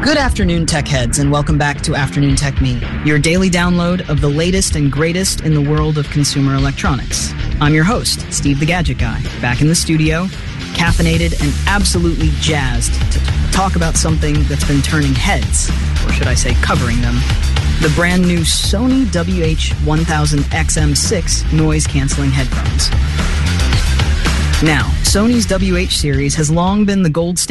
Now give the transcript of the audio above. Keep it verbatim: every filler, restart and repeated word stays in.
Good afternoon, tech heads, and welcome back to Afternoon Tech Me, your daily download of the latest and greatest in the world of consumer electronics. I'm your host, Steve the Gadget Guy, back in the studio, caffeinated and absolutely jazzed to talk about something that's been turning heads, or should I say covering them, the brand new Sony W H one thousand X M six noise-canceling headphones. Now, Sony's W H series has long been the gold standard